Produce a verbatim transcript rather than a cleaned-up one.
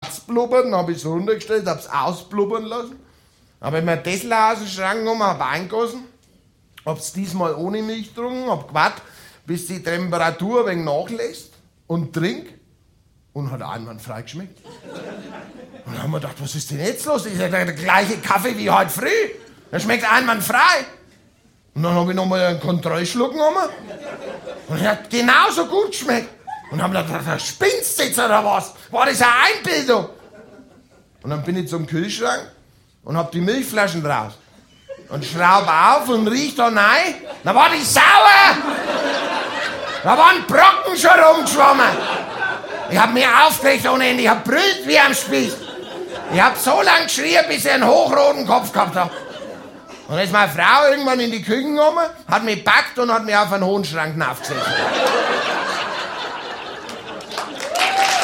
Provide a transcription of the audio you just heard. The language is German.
hat's blubbert, dann hab ich's runtergestellt, hab's ausblubbern lassen. Hab ich mir Tesla aus dem Schrank genommen, hab eingegossen, hab's diesmal ohne Milch getrunken, hab gewartet, bis die Temperatur ein wenig nachlässt und trink und hat einwandfrei geschmeckt. Und dann haben wir gedacht, was ist denn jetzt los? Das ist ja der, der gleiche Kaffee wie heute früh. Der schmeckt einwandfrei. Und dann habe ich nochmal einen Kontrollschluck genommen und er hat genauso gut geschmeckt. Und haben gedacht, da spinnst du jetzt oder was? War das eine Einbildung? Und dann bin ich zum Kühlschrank und hab die Milchflaschen draus. Und schraub auf und riech da rein. Da war die sauer! Da waren Brocken schon rumgeschwommen. Ich hab mich aufgeregt ohne Ende. Ich hab brüllt wie am Spieß. Ich hab so lang geschrien, bis ich einen hochroten Kopf gehabt hab. Und dann ist meine Frau irgendwann in die Küche gekommen, hat mich gepackt und hat mich auf einen hohen Schrank aufgesetzt.